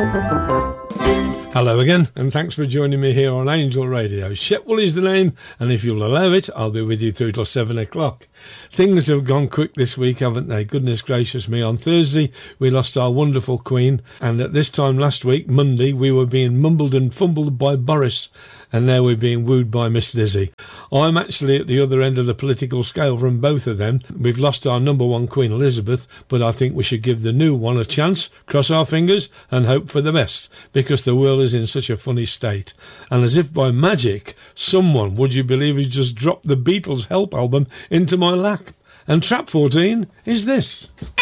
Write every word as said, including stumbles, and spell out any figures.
Hello again, and thanks for joining me here on Angel Radio. Shepwell is the name, and if you'll allow it, I'll be with you through till seven o'clock. Things have gone quick this week, haven't they? Goodness gracious me. On Thursday, we lost our wonderful Queen, and at this time last week, Monday, we were being mumbled and fumbled by Boris, and now we're being wooed by Miss Lizzie. I'm actually at the other end of the political scale from both of them. We've lost our number one Queen Elizabeth, but I think we should give the new one a chance, cross our fingers, and hope for the best, because the world is in such a funny state. And as if by magic, someone, would you believe, has just dropped the Beatles' Help album into my lap. And track fourteen is this.